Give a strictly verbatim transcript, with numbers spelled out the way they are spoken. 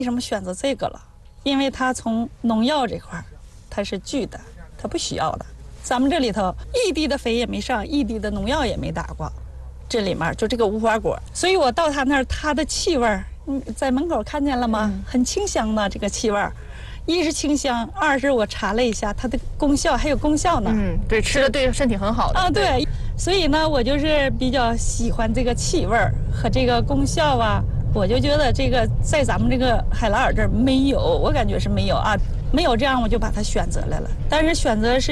为什么选择这个了？因为它从农药这块儿，它是拒的，它不需要的。咱们这里头一滴的肥也没上，一滴的农药也没打过，这里面就这个无花果，所以我到它那儿，它的气味儿，你在门口看见了吗？嗯、很清香的这个气味儿。一是清香，二是我查了一下它的功效，还有功效呢。 嗯，对，吃了对身体很好的啊，对。所以呢，我就是比较喜欢这个气味儿和这个功效啊。我就觉得这个在咱们这个海拉尔这儿没有，我感觉是没有啊，没有这样我就把它选择来了。但是选择是。